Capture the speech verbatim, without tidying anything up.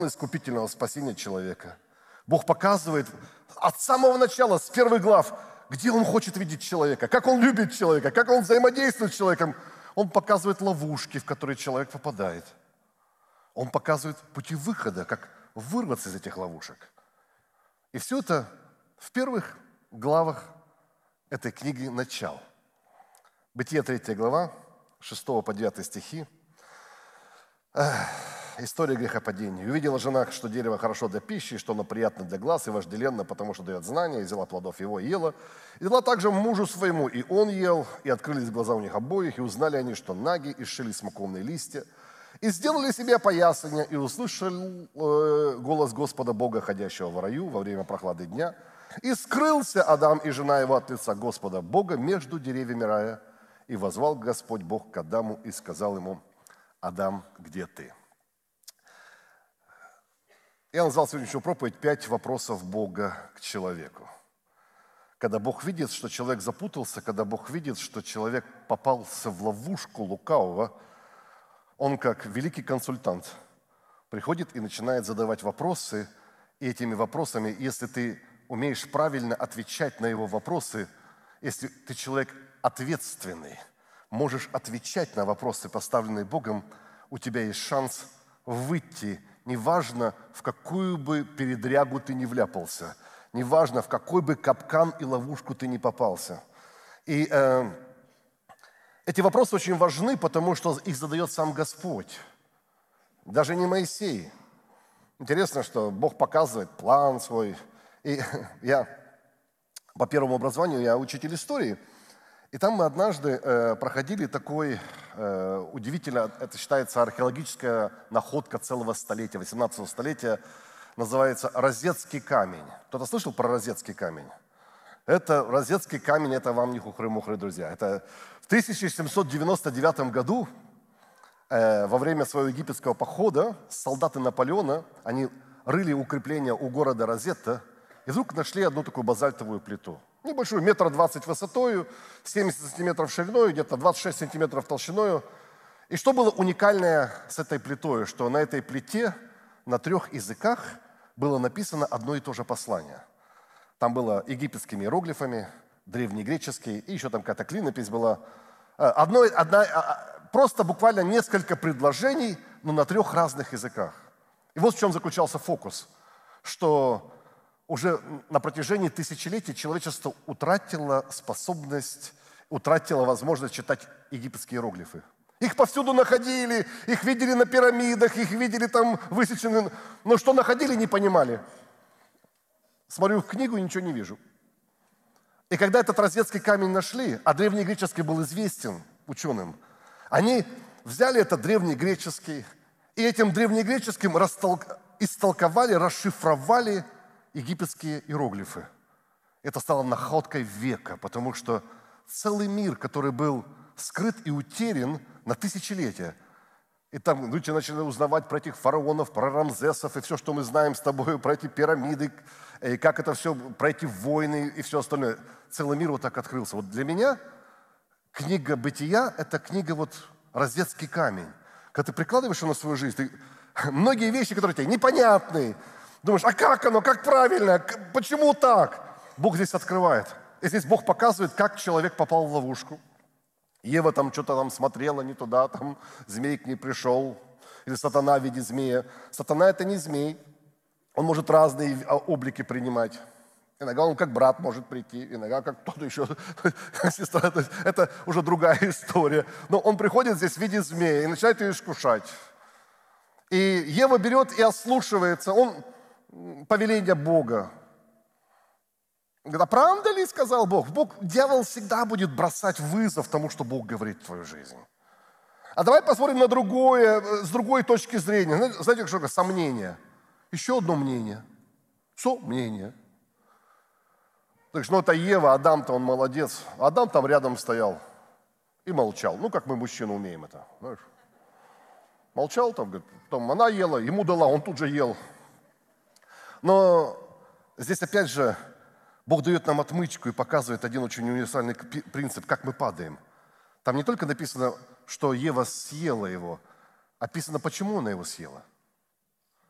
искупительного спасения человека. Бог показывает от самого начала, с первых глав, где Он хочет видеть человека, как Он любит человека, как Он взаимодействует с человеком. Он показывает ловушки, в которые человек попадает. Он показывает пути выхода, как вырваться из этих ловушек. И все это в первых главах этой книги «Начал». Бытие третья глава, шестого по девятый стихи. Эх, история грехопадения. «Увидела жена, что дерево хорошо для пищи, что оно приятно для глаз и вожделенно, потому что дает знания, и взяла плодов его и ела. И дала также мужу своему, и он ел, и открылись глаза у них обоих, и узнали они, что наги, и сшили смоковные листья, и сделали себе опоясания, и услышали э, голос Господа Бога, ходящего в раю во время прохлады дня. И скрылся Адам и жена его от лица Господа Бога между деревьями рая. И возвал Господь Бог к Адаму и сказал ему: Адам, где ты?» Я назвал сегодняшнюю проповедь «Пять вопросов Бога к человеку». Когда Бог видит, что человек запутался, когда Бог видит, что человек попался в ловушку лукавого, Он, как великий консультант, приходит и начинает задавать вопросы, и этими вопросами, если ты умеешь правильно отвечать на его вопросы, если ты человек ответственный, можешь отвечать на вопросы, поставленные Богом, у тебя есть шанс выйти, неважно, в какую бы передрягу ты не вляпался, неважно, в какой бы капкан и ловушку ты не попался. И э, эти вопросы очень важны, потому что их задает сам Господь, даже не Моисей. Интересно, что Бог показывает план свой. И я по первому образованию, я учитель истории, и там мы однажды э, проходили такой, э, удивительно, это считается археологическая находка целого столетия, восемнадцатого столетия, называется Розетский камень. Кто-то слышал про Розетский камень? Это Розетский камень, это вам не хухры-мухры, друзья. Это в тысяча семьсот девяносто девятом году, э, во время своего египетского похода, солдаты Наполеона, они рыли укрепления у города Розетта, и вдруг нашли одну такую базальтовую плиту. Небольшую, метр двадцать высотою, семьдесят сантиметров шириной, где-то двадцать шесть сантиметров толщиною. И что было уникальное с этой плитой, что на этой плите на трех языках было написано одно и то же послание. Там было египетскими иероглифами, древнегреческие, и еще там какая-то клинопись была. Одно, одна, просто буквально несколько предложений, но на трех разных языках. И вот в чем заключался фокус, что уже на протяжении тысячелетий человечество утратило способность, утратило возможность читать египетские иероглифы. Их повсюду находили, их видели на пирамидах, их видели там высеченные, но что находили, не понимали. Смотрю в книгу и ничего не вижу. И когда этот Розетский камень нашли, а древнегреческий был известен ученым, они взяли этот древнегреческий и этим древнегреческим растолк... истолковали, расшифровали египетские иероглифы. Это стало находкой века, потому что целый мир, который был скрыт и утерян на тысячелетия. И там люди начали узнавать про этих фараонов, про Рамзесов, и все, что мы знаем с тобой, про эти пирамиды, и как это все, про эти войны и все остальное. Целый мир вот так открылся. Вот для меня книга «Бытия» – это книга вот «Розетский камень». Когда ты прикладываешь ее на свою жизнь, ты... многие вещи, которые тебе непонятны, думаешь, а как оно, как правильно, почему так? Бог здесь открывает. И здесь Бог показывает, как человек попал в ловушку. Ева там что-то там смотрела не туда, там змей к ней пришел, или сатана в виде змея. Сатана – это не змей, он может разные облики принимать. Иногда он как брат может прийти, иногда как кто-то еще, сестра, это уже другая история. Но он приходит здесь в виде змея и начинает ее искушать. И Ева берет и ослушивается, он повеление Бога. Говорит, а правда ли, сказал Бог? Бог, дьявол всегда будет бросать вызов тому, что Бог говорит в твою жизнь. А давай посмотрим на другое, с другой точки зрения. Знаете, что такое сомнение? Еще одно мнение. Сомнение. Так что, ну, это Ева, Адам-то он молодец. Адам там рядом стоял и молчал. Ну, как мы, мужчины, умеем это. Знаешь? Молчал там, говорит, потом она ела, ему дала, он тут же ел. Но здесь опять же Бог дает нам отмычку и показывает один очень универсальный принцип, как мы падаем. Там не только написано, что Ева съела его, а написано, почему она его съела.